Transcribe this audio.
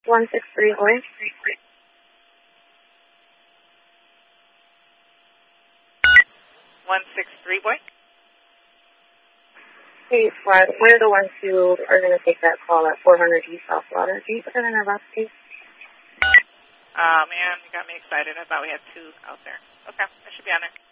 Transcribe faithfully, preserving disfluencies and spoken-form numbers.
one six three boy. one six three boy. Hey, Flat, we're the ones who are going to take that call at four hundred East South Water. Can you put that in our box, please? Oh, man, you got me excited. I thought we had two out there. Okay, I should be on it.